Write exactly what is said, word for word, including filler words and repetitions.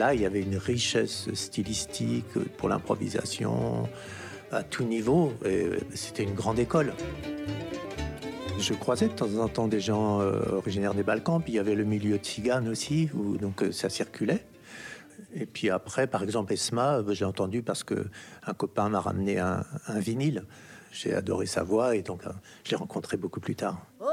là, il y avait une richesse stylistique pour l'improvisation à tout niveau. Et c'était une grande école. Je croisais de temps en temps des gens euh, originaires des Balkans, puis il y avait le milieu tzigane aussi, où donc euh, ça circulait. Et puis après, par exemple, Esma, euh, j'ai entendu parce qu'un copain m'a ramené un, un vinyle. J'ai adoré sa voix et donc euh, je l'ai rencontré beaucoup plus tard. Oh